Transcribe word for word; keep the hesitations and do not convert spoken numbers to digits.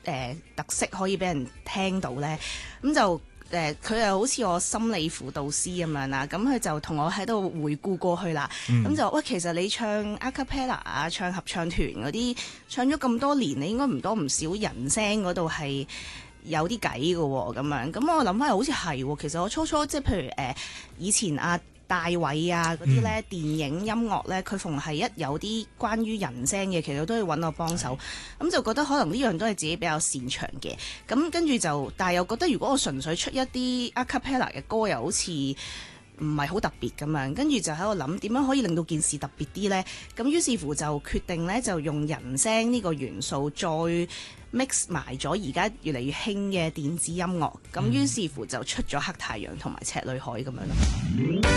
呃、特色可以俾人聽到咧？咁就誒佢又好似我心理輔導師咁樣啦，咁佢就同我喺度回顧過去啦，咁、嗯、就喂，其實你唱 a cappella 啊，唱合唱團嗰啲，唱咗咁多年，你應該唔多唔少人聲嗰度係有啲計嘅喎，咁樣，咁我諗翻又好似係喎，其實我初初即係譬如誒、呃、以前啊。大偉啊嗰啲咧電影音樂咧，佢逢係一有啲關於人聲嘅，其實都要揾我幫手，咁就覺得可能呢樣都係自己比較擅長嘅。咁跟住就，但係又覺得如果我純粹出一啲 a cappella 嘅歌，又好似唔係好特別咁樣。跟住就喺度諗點樣可以令到件事特別啲呢？咁於是乎就決定咧，就用人聲呢個元素再 mix 埋咗而家越嚟越興嘅電子音樂。咁於是乎就出咗黑太陽同埋赤女海咁樣咯。